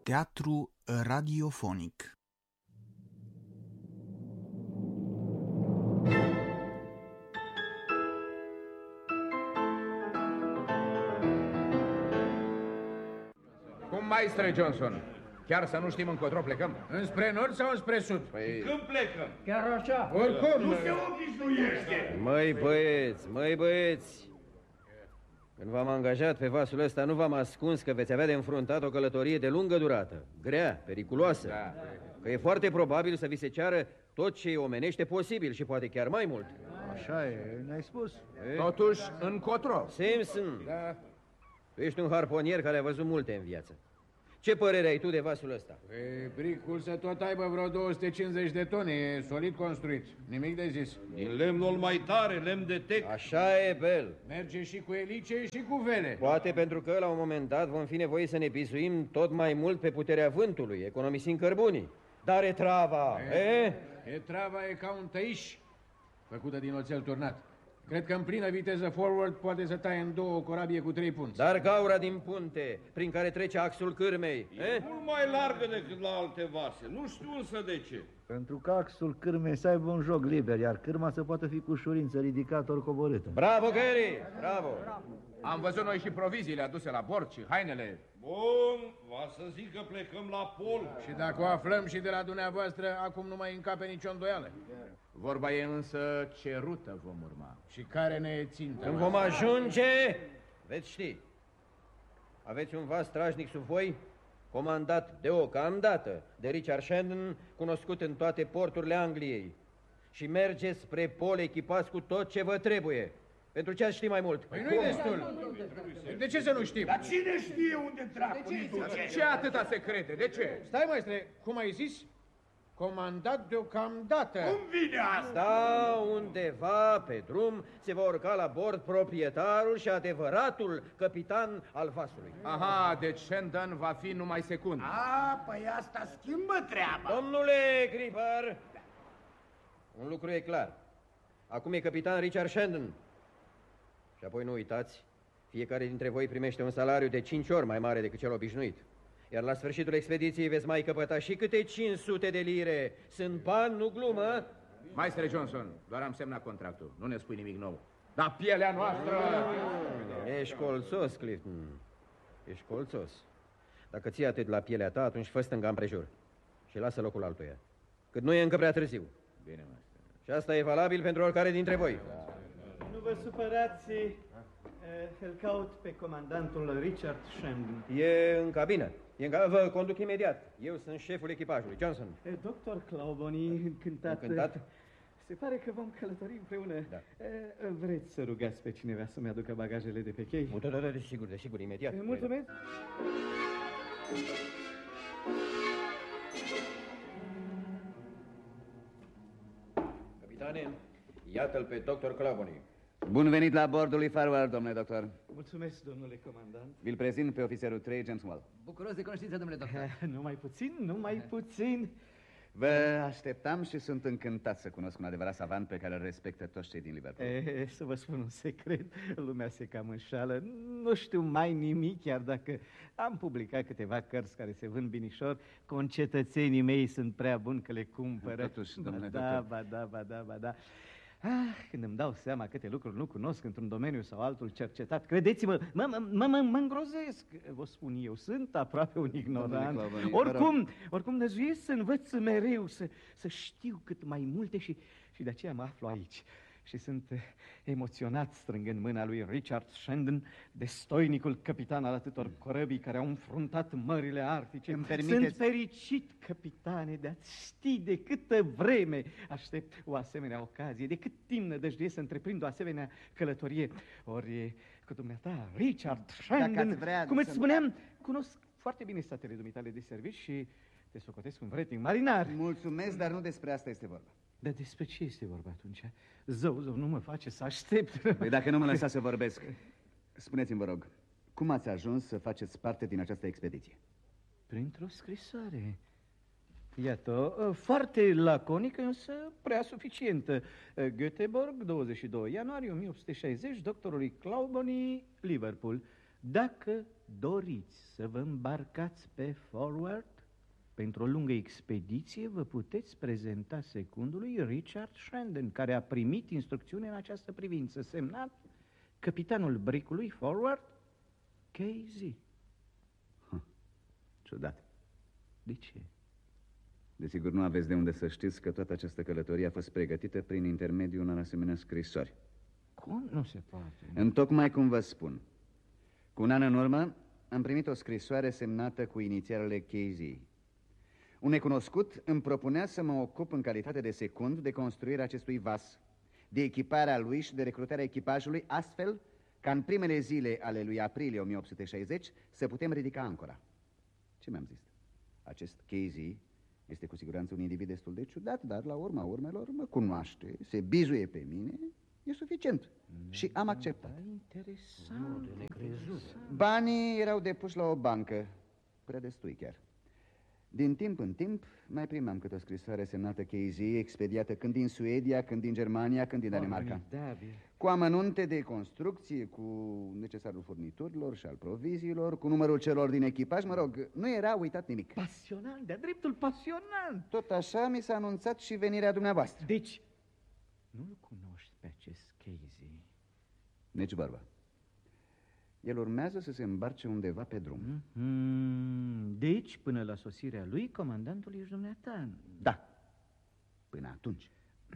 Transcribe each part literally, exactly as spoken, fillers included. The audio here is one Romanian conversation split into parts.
Teatru radiofonic. Cum, maestre Johnson? Chiar să nu știm încotro plecăm? Înspre nord sau înspre sud? Păi... Când plecăm? Chiar așa? Oricum! Nu se obișnuiește! Măi băieți, măi băieți! Când v-am angajat pe vasul ăsta, nu v-am ascuns că veți avea de înfruntat o călătorie de lungă durată, grea, periculoasă. Da. Că e foarte probabil să vi se ceară tot ce e omenește posibil și poate chiar mai mult. Așa e, ne-ai spus. E? Totuși, încotro. Simpson, Da. tu ești un harponier care a văzut multe în viață. Ce părere ai tu de vasul ăsta? E, bricul să tot aibă vreo două sute cincizeci de tone, e solid construit, nimic de zis. Din lemnul mai tare, lemn de tec. Așa e, Bel. Merge și cu elice și cu vele. Poate pentru că la un moment dat vom fi nevoiți să ne bizuim tot mai mult pe puterea vântului, economisind cărbunii. Dar e trava, e? E trava e ca un tăiș făcută din oțel turnat. Cred că în plină viteză forward poate să taie în două o corabie cu trei punți. Dar gaura din punte, prin care trece axul cârmei, E e? mult mai largă decât la alte vase. Nu știu însă de ce. Pentru că axul cârmei să aibă un joc liber, iar cârma să poată fi cu ușurință ridicată ori coborâtă. Bravo, Gary! Bravo! Am văzut noi și proviziile aduse la bord și hainele. Bun, va să zic că plecăm la pol. Și dacă o aflăm și de la dumneavoastră, acum nu mai încape nicio îndoială. Vorba e însă ce rută vom urma. Și care ne e țintă? Când vom ajunge, veți ști. Aveți un vas strașnic sub voi, comandat deocamdată de Richard Shandon, cunoscut în toate porturile Angliei. Și mergeți spre pol echipați cu tot ce vă trebuie. Pentru ce ați ști mai mult? Păi nu-i destul. De ce să nu știm? Dar cine știe unde dracu ne duce? Ce atâta se crede? De ce? Stai, maestre, cum ai zis? Comandat deocamdată. Cum vine asta? Da, undeva pe drum se va urca la bord proprietarul și adevăratul capitan al vasului. Aha, deci Shandon va fi numai secund. A, păi asta schimbă treaba. Domnule Gripper, un lucru e clar. Acum e capitan Richard Shandon. Și apoi nu uitați, fiecare dintre voi primește un salariu de cinci ori mai mare decât cel obișnuit. Iar la sfârșitul expediției veți mai căpăta și câte cinci sute de lire. Sunt bani, nu glumă. Maestre Johnson, doar am semnat contractul. Nu ne spui nimic nou. Dar pielea noastră... Ești colțos, Clifton. Ești colțos. Dacă ții atât la pielea ta, atunci fă stânga împrejur și lasă locul altuia, cât nu e încă prea târziu. Bine, maestre. Și asta e valabil pentru oricare dintre voi. Nu vă supărați, îl caut pe comandantul Richard Shandon. E în cabină. E în ca... Vă conduc imediat. Eu sunt șeful echipajului, Johnson. Doctor Clawbonny, încântat. Încântat? Se pare că vom călători împreună. Da. Vreți să rugați pe cineva să-mi aducă bagajele de pe chei? Da, da, da, desigur, desigur, imediat. Mulțumesc. Capitane, iată-l pe doctor Clawbonny. Bun venit la bordul lui Farwell, domnule doctor. Mulțumesc, domnule comandant. Vi-l prezint pe ofițerul trei, James Wall. Bucuros de cunoștință, domnule doctor. Numai puțin, numai puțin. Vă așteptam și sunt încântat să cunosc un adevărat savant pe care îl respectă toți cei din Liverpool. E, să vă spun un secret, lumea se cam înșală. Nu știu mai nimic, chiar dacă am publicat câteva cărți care se vând binișor. Concetățenii mei sunt prea buni că le cumpără. Totuși, domnule ba da, doctor. ba da, ba da, ba da. Ah, când îmi dau seama câte lucruri nu cunosc într-un domeniu sau altul cercetat, credeți-mă, mă, mă, mă, mă, mă îngrozesc. Vă spun eu, sunt aproape un ignorant. Clawbonny, Oricum, oricum năzuiesc să învăț mereu, să, să știu cât mai multe și, și de aceea mă aflu aici. Și sunt emoționat strângând mâna lui Richard Shandon, destoinicul capitan al atâtor corăbii care au înfruntat mările arctice. Îmi permiteți... Sunt fericit, capitane, de a-ți ști de câtă vreme aștept o asemenea ocazie, de cât timp nădăjduiesc să întreprind o asemenea călătorie. Ori cu dumneata, Richard Shandon, vrea cum îți să- spuneam, cunosc foarte bine statele dumitale de servici și te socotesc un vretnic marinar. Mulțumesc, dar nu despre asta este vorba. Dar despre ce este vorba atunci? Zău, zău, nu mă face să aștept. Păi dacă nu mă lăsați să vorbesc, spuneți-mi, vă rog, cum ați ajuns să faceți parte din această expediție? Printr-o scrisoare. Iată, foarte laconică, însă prea suficientă. Göteborg, douăzeci și doi ianuarie o mie opt sute șaizeci, doctorului Clawbonny, Liverpool. Dacă doriți să vă îmbarcați pe Forward pentru o lungă expediție, vă puteți prezenta secundului Richard Shandon, care a primit instrucțiune în această privință, semnat capitanul bricului Forward, Casey. Huh. Ciudat. De ce? Desigur, nu aveți de unde să știți că toată această călătorie a fost pregătită prin intermediul unor asemenea scrisori. Cum? Nu se poate. Întocmai cum vă spun. Cu un an în urmă am primit o scrisoare semnată cu inițialele Casey. Un necunoscut îmi propunea să mă ocup în calitate de secund de construirea acestui vas, de echiparea lui și de recrutarea echipajului, astfel ca în primele zile ale lui aprilie o mie opt sute șaizeci să putem ridica ancora. Ce mi-am zis? Acest Casey este cu siguranță un individ destul de ciudat, dar la urma urmelor mă cunoaște, se bizuie pe mine, e suficient. Și am acceptat. Interesant. Banii erau depuși la o bancă, prea destui chiar. Din timp în timp mai primeam câte o scrisoare semnată Casey, expediată când din Suedia, când din Germania, când din Danemarca, cu amănunte de construcție, cu necesarul furniturilor și al proviziilor, cu numărul celor din echipaj, mă rog, nu era uitat nimic. Pasionant, de-a dreptul pasionant. Tot așa mi s-a anunțat și venirea dumneavoastră. Deci, nu-l cunoști pe acest Casey? Nici vorba. El urmează să se îmbarce undeva pe drum. Mm-hmm. Deci, până la sosirea lui, comandantul ești dumneata. Da, până atunci.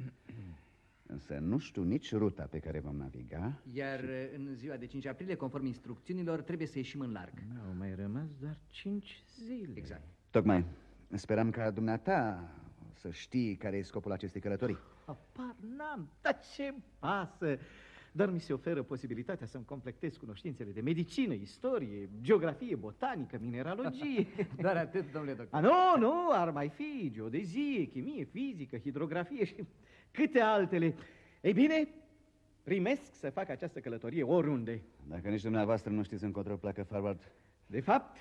Însă nu știu nici ruta pe care vom naviga. Iar și... în ziua de cinci aprilie, conform instrucțiunilor, trebuie să ieșim în larg. Au mai rămas doar cinci zile. Exact. Tocmai. Speram ca dumneata să știi care e scopul acestei călătorii. Apar n-am, dar ce pasă! Dar mi se oferă posibilitatea să-mi completez cunoștințele de medicină, istorie, geografie, botanică, mineralogie. Doar atât, domnule doctor. A, nu, nu, ar mai fi geodezie, chimie, fizică, hidrografie și câte altele. Ei bine, primesc să fac această călătorie oriunde. Dacă nici dumneavoastră nu știți încotro pleacă Forward. De fapt,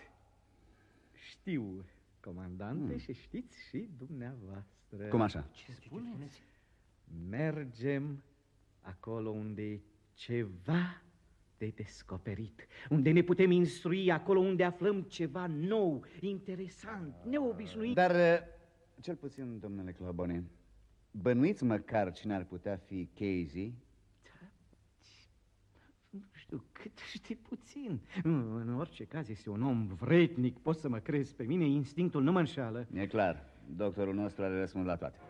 știu, comandante, hmm. și știți și dumneavoastră. Cum așa? Ce spuneți? Mergem acolo unde e ceva de descoperit, unde ne putem instrui, acolo unde aflăm ceva nou, interesant, neobișnuit. Dar, cel puțin, domnule Clobone, bănuiți măcar cine ar putea fi Casey? Da, nu știu, cât știi puțin. În orice caz este un om vretnic, poți să mă crezi pe mine, instinctul nu mă înșală. E clar, doctorul nostru are răspuns la toate.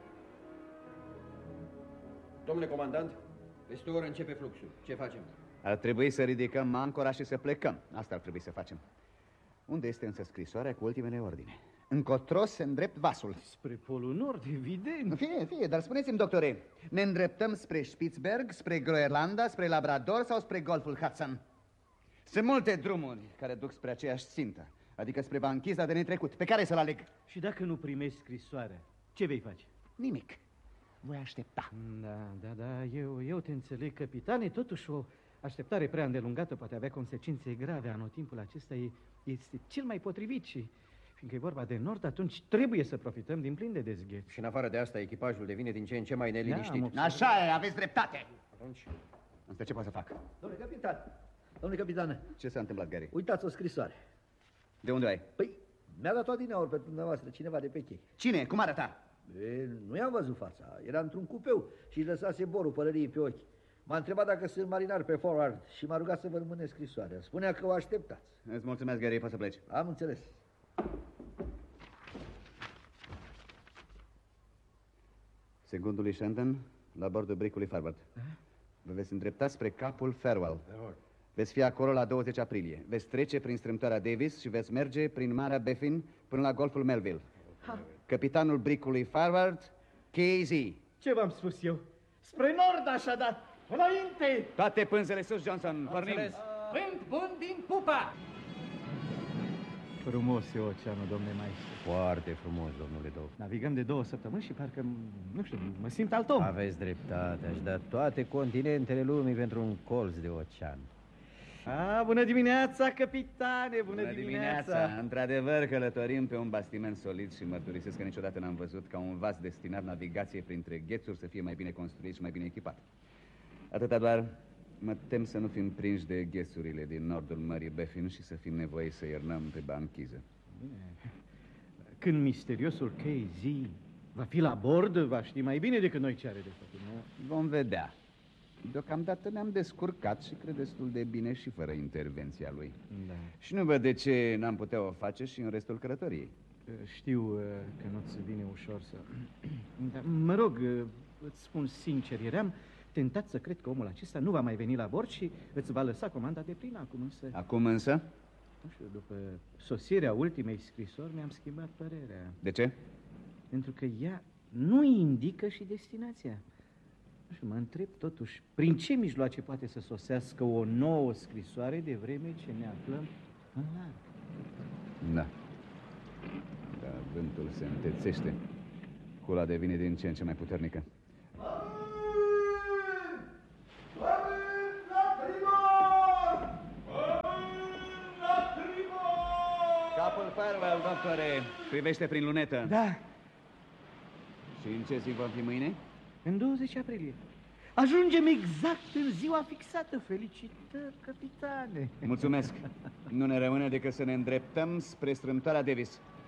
Domnule comandant, peste o oră începe fluxul. Ce facem? Ar trebui să ridicăm ancora și să plecăm. Asta ar trebui să facem. Unde este însă scrisoarea cu ultimele ordine? Încotro se îndrept vasul. Spre Polul Nord, evident. Fie, fie, dar spuneți-mi, doctore, ne îndreptăm spre Spitzberg, spre Groenlanda, spre Labrador sau spre Golful Hudson? Sunt multe drumuri care duc spre aceeași țintă, adică spre banchiza de netrecut. Pe care să-l aleg? Și dacă nu primești scrisoarea, ce vei face? Nimic. Voi aștepta. Da, da, da, eu, eu te înțeleg, capitane, totuși o așteptare prea îndelungată poate avea consecințe grave. Anotimpul acesta e, este cel mai potrivit și, fiindcă e vorba de nord, atunci trebuie să profităm din plin de dezgheț. Și în afară de asta, echipajul devine din ce în ce mai neliniștit. Da, așa e, aveți dreptate. Atunci... Asta ce pot să fac? Domnule capitan, domnule capitan, Ce s-a întâmplat, Gary? uitați o scrisoare. De unde ai? Păi, mi-a dat-o adineauri pentru dumneavoastră, cineva de pe chei. Cine? Cum arăta? E, nu i-am văzut fața, era într-un cupeu și îi lăsase borul pălăriei pe ochi. M-a întrebat dacă sunt marinar pe Forward și m-a rugat să vă rămâne scrisoarea. Spunea că o așteptați. Îți mulțumesc, Gary, poți să pleci. Am înțeles. Secundului Shandon, la bordul bricului Forward. Vă veți îndrepta spre capul Farewell. Veți fi acolo la douăzeci aprilie. Veți trece prin strâmtoarea Davis și veți merge prin Marea Baffin până la golful Melville. Ha. Capitanul bricului Forward, Casey. Ce v-am spus eu? Spre nord, așadar! Înainte! Toate pânzele sus, Johnson, pornim! Vânt bun din pupa! Frumos e oceanul, domnule maestru. Foarte frumos, domnule doctor. Navigăm de două săptămâni și parcă, nu știu, mă simt alt om. Aveți dreptate, aș da toate continentele lumii pentru un colț de ocean. A, bună dimineața, capitane, bună, bună dimineața. dimineața! Într-adevăr, călătorim pe un bastiment solid și mărturisesc că niciodată n-am văzut ca un vas destinat navigației printre ghețuri să fie mai bine construit și mai bine echipat. Atâta doar, Mă tem să nu fim prinși de ghesurile din nordul Mării Baffin și să fim nevoiți să iernăm pe banchiză. Bine. Când misteriosul K Z va fi la bord, va ști mai bine decât noi ce are de făcut, nu? Vom vedea. Deocamdată ne-am descurcat și cred destul de bine și fără intervenția lui. Da. Și nu văd de ce n-am putea o face și în restul călătoriei. Știu că nu-ți vine ușor să... Dar, mă rog, îți spun sincer, eram tentat să cred că omul acesta nu va mai veni la bord și îți va lăsa comanda de plin acum însă... Acum însă? Nu știu, după sosirea ultimei scrisori mi-am schimbat părerea. De ce? Pentru că ea nu indică și destinația. Nu știu, mă întreb totuși, prin ce mijloace poate să sosească o nouă scrisoare de vreme ce ne aflăm în larg? Da. Da, vântul se întețește. Cula devine din ce în ce mai puternică. Capul Farwell, doctore, privește prin lunetă. Da. Și în ce zi vom fi mâine? În douăzeci aprilie. Ajungem exact în ziua fixată. Felicitări, capitane. Mulțumesc. Nu ne rămâne decât să ne îndreptăm spre strâmtoarea Davis.